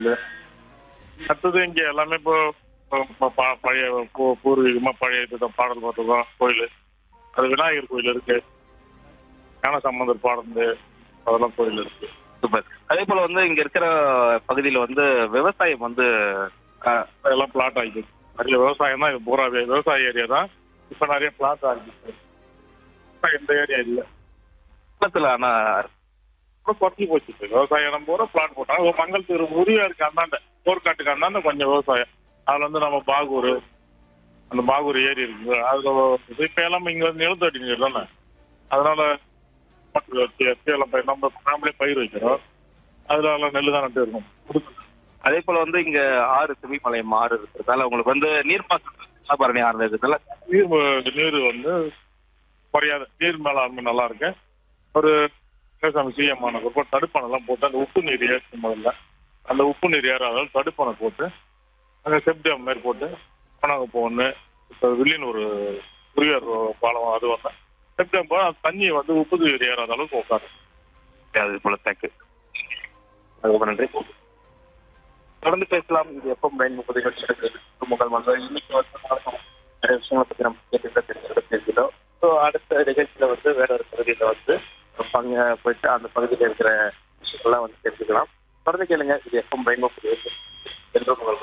அடுத்தது இங்க எல்லாமே இப்போ பழைய பூர்வீகமா பழைய பாடல் பார்த்துக்கோம் கோயில். அது விநாயகர் கோயில் இருக்கு, ஞான சம்பந்தர் பாடந்து அதெல்லாம் கோயில் இருக்கு. சூப்பர். அதே போல வந்து இங்க இருக்கிற பகுதியில வந்து விவசாயம் வந்து எல்லாம் பிளாட் ஆகிடுச்சு. நிறைய விவசாயம் தான், இது பூராவே விவசாய ஏரியா தான். இப்ப நிறைய பிளாட் ஆகிடுச்சு. இந்த ஏரியா இல்லை ஆனா குறைச்சி போச்சு. விவசாயம் இடம் பூரா பிளாட் போட்டாங்க. மங்கலத்தூர் உரியா இருக்கு அந்தாண்ட, போர்க்காட்டுக்கு அந்தாண்ட கொஞ்சம் விவசாயம். அதுல வந்து நம்ம பாகூர், அந்த பாகூர் ஏரி இருக்கு, அதுல இப்ப எல்லாம் இங்க வந்து நிலத்தடி நீர் தானே. அதனால நம்ம நாமளே பயிர் வைக்கிறோம். அதுல நெல் தான் நட்டு இருக்கும். அதே போல வந்து இங்க ஆறு சிவிமலையம் ஆறு இருக்கிறதால உங்களுக்கு வந்து நீர்ப்பாசனம் ஆறு இருக்கிறதால நீர் வந்து குறையாத நீர் மேலாண்மை நல்லா இருக்கு. ஒரு சிஎம் ஆனதுக்கு தடுப்பணை எல்லாம் போட்டு அந்த உப்பு நீர் ஏற்றும் முதல்ல அந்த உப்பு நீர் ஏறாத தடுப்பணை போட்டு அங்கே செப்டியம் மாதிரி போட்டு பணம் ஒன்று இப்போ வில்லியன் ஒரு குரியர் பாலம் அது வந்தேன் செப்டியம் போல அந்த தண்ணியை வந்து உப்பு நீர் ஏறாத அளவுக்கு உட்காரு. அது போல தேங்க்யூ, ரொம்ப நன்றி. தொடர்ந்து பேசலாம். இது எப்போ முதல் மன்றம் இன்னைக்கு வந்து நிறைய விஷயங்களை பற்றி நம்ம பேசிட்டோம். ஸோ அடுத்த நிகழ்ச்சியில வந்து வேற ஒரு பகுதியில வந்து போயிட்டு அந்த பகுதியில் இருக்கிற விஷயங்கள்லாம் வந்து தெரிஞ்சுக்கலாம். தொடர்ந்து கேளுங்க. இது எப்போ ரெயின்போ புதிய என்றும் உங்கள்